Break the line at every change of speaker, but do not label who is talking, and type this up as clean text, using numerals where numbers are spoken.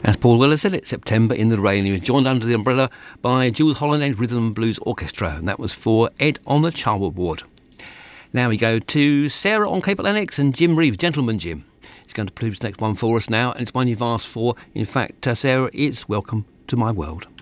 As Paul Weller said it, September in the Rain. He was joined under the umbrella by Jules Holland and Rhythm and Blues Orchestra, and that was for Ed on the Charwood Ward. Now we go to Sarah on Cable Annex and Jim Reeves, Gentleman Jim. He's going to play his next one for us now, and it's one you've asked for. In fact, Sarah, it's Welcome to My World.